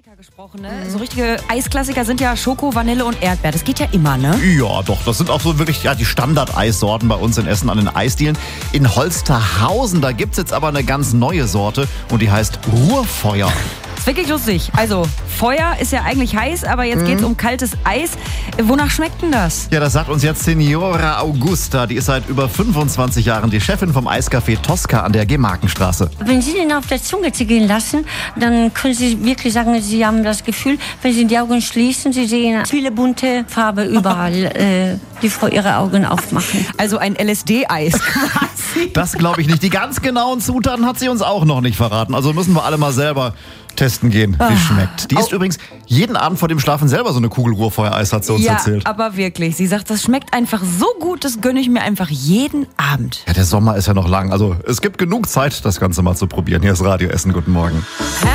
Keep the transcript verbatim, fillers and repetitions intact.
Gesprochen, ne? So richtige Eisklassiker sind ja Schoko, Vanille und Erdbeer. Das geht ja immer, ne? Ja, doch. Das sind auch so wirklich ja, die Standard-Eissorten bei uns in Essen an den Eisdielen. In Holsterhausen, da gibt's jetzt aber eine ganz neue Sorte und die heißt Ruhrfeuer. Das ist wirklich lustig. Also, Feuer ist ja eigentlich heiß, aber jetzt geht's um kaltes Eis. Wonach schmeckt denn das? Ja, das sagt uns jetzt Signora Augusta. Die ist seit über fünfundzwanzig Jahren die Chefin vom Eiscafé Tosca an der Gemarkenstraße. Wenn Sie den auf der Zunge zergehen lassen, dann können Sie wirklich sagen, Sie haben das Gefühl, wenn Sie die Augen schließen, Sie sehen viele bunte Farbe überall, äh, die vor Ihre Augen aufmachen. Also ein L S D-Eis quasi. Das glaube ich nicht. Die ganz genauen Zutaten hat sie uns auch noch nicht verraten. Also müssen wir alle mal selber testen gehen, wie es schmeckt. Die isst übrigens jeden Abend vor dem Schlafen selber so eine Kugel Ruhrfeuereis, hat sie uns ja, erzählt. aber wirklich. Sie sagt, das schmeckt einfach so gut, das gönne ich mir einfach jeden Abend. Ja, der Sommer ist ja noch lang. Also es gibt genug Zeit, das Ganze mal zu probieren. Hier ist Radio Essen. Guten Morgen.